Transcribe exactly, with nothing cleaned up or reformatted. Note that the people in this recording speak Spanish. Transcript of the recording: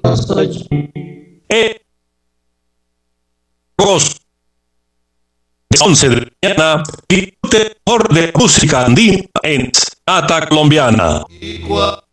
Eh, once de la mañana, disfrute mejor de música andina en Sonata Colombiana.